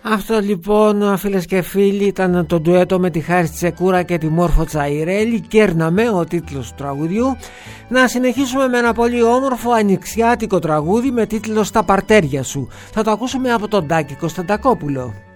Αυτό λοιπόν, φίλες και φίλοι, ήταν το ντουέτο με τη Χάρη Τσεκούρα και τη Μόρφο Τσαϊρέλη. Κέρναμε ο τίτλος του τραγουδιού. Να συνεχίσουμε με ένα πολύ όμορφο ανοιξιάτικο τραγούδι με τίτλο «Στα παρτέρια σου». Θα το ακούσουμε από τον Τάκη Κωνσταντακόπουλο.